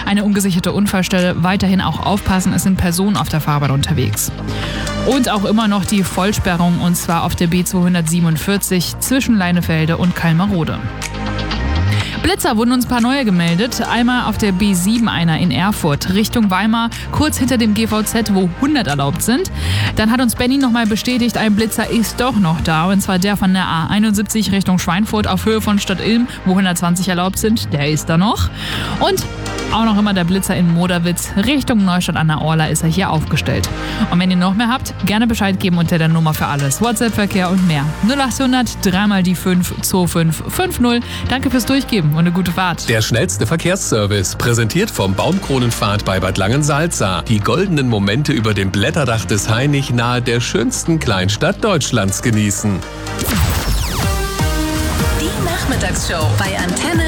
Eine ungesicherte Unfallstelle. Weiterhin auch aufpassen, es sind Personen auf der Fahrbahn unterwegs. Und auch immer noch die Vollsperrung, und zwar auf der B247 zwischen Leinefelde und Kalmarode. Blitzer wurden uns ein paar neue gemeldet. Einmal auf der B7 einer in Erfurt Richtung Weimar, kurz hinter dem GVZ, wo 100 erlaubt sind. Dann hat uns Benny nochmal bestätigt, ein Blitzer ist doch noch da, und zwar der von der A71 Richtung Schweinfurt auf Höhe von Stadtilm, wo 120 erlaubt sind. Der ist da noch. Und auch noch immer der Blitzer in Moderwitz Richtung Neustadt an der Orla ist er hier aufgestellt. Und wenn ihr noch mehr habt, gerne Bescheid geben unter der Nummer für alles. WhatsApp-Verkehr und mehr. 0800 3 mal die 5 2550. Danke fürs Durchgeben und eine gute Fahrt. Der schnellste Verkehrsservice, präsentiert vom Baumkronenpfad bei Bad Langensalza. Die goldenen Momente über dem Blätterdach des Hainich nahe der schönsten Kleinstadt Deutschlands genießen. Die Nachmittagsshow bei Antenne